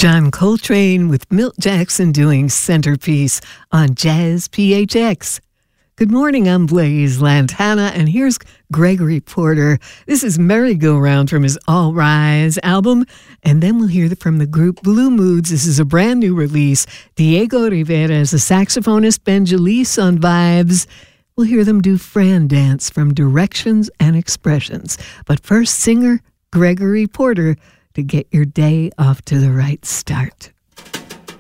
John Coltrane with Milt Jackson doing Centerpiece on Jazz PHX. Good morning, I'm Blaze Lantana, and here's Gregory Porter. This is Merry-Go-Round from his All Rise album, and then we'll hear from the group Blue Moods. This is a brand new release. Diego Rivera is a saxophonist, Ben Jalise on vibes. We'll hear them do Fran Dance from Directions and Expressions. But first, singer Gregory Porter to get your day off to the right start.